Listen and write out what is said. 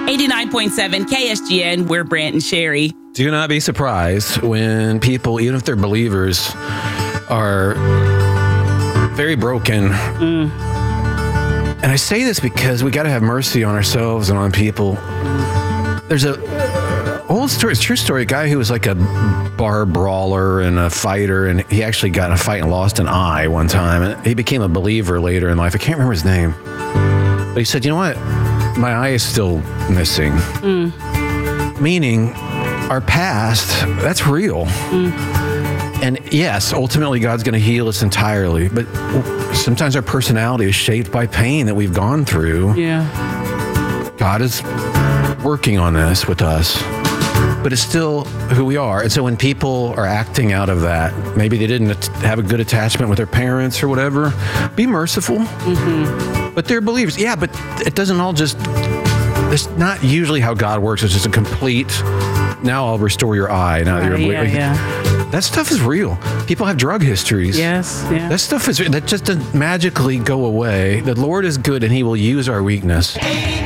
89.7 KSGN, we're Brant and Sherry. Do not be surprised when people, even if they're believers, are very broken. And I say this because we got to have mercy on ourselves and on people. There's a old story, it's a true story, a guy who was like a bar brawler and a fighter, and he actually got in a fight and lost an eye one time. And he became a believer later in life. I can't remember his name. But he said, you know what? My eye is still missing. Meaning, our past, that's real. And yes, ultimately God's going to heal us entirely, but sometimes our personality is shaped by pain that we've gone through. Yeah. God is working on this with us, but it's still who we are. And so when people are acting out of that, maybe they didn't have a good attachment with their parents or whatever, be merciful. But they're believers. Yeah, but it doesn't all just, it's not usually how God works. It's just a complete, now I'll restore your eye. Now you're That stuff is real. People have drug histories. Yes. Yeah. That stuff is, that just doesn't magically go away. The Lord is good and he will use our weakness.